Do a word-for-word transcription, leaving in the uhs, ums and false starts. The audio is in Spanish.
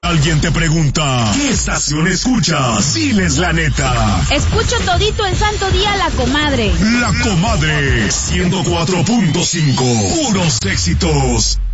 Alguien te pregunta, ¿qué estación escuchas? Diles la neta. Escucho todito el santo día La Comadre. La Comadre, ciento cuatro punto cinco, puros éxitos.